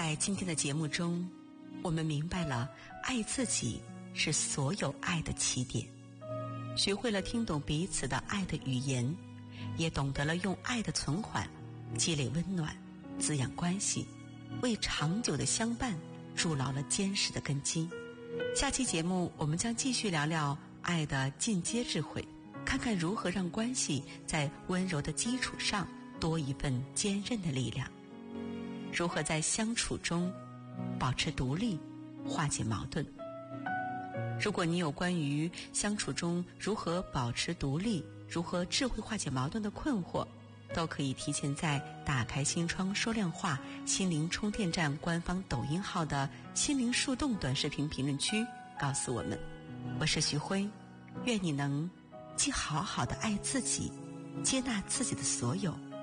在今天的节目中，我们明白了爱自己是所有爱的起点，学会了听懂彼此的爱的语言，也懂得了用爱的存款积累温暖，滋养关系，为长久的相伴筑牢了坚实的根基。下期节目我们将继续聊聊爱的进阶智慧，看看如何让关系在温柔的基础上多一份坚韧的力量，如何在相处中保持独立，化解矛盾。如果你有关于相处中如何保持独立，如何智慧化解矛盾的困惑，都可以提前在打开心窗说亮话心灵充电站官方抖音号的心灵树洞短视频评论区告诉我们。我是徐辉，愿你能既好好的爱自己，接纳自己的所有，